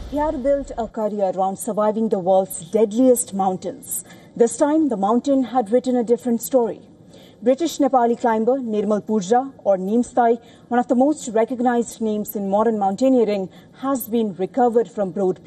Pierre built a career around surviving the world's deadliest mountains. This time, the mountain had written a different story. British Nepali climber Nirmal Purja, or Neemstai, one of the most recognized names in modern mountaineering, has been recovered from broad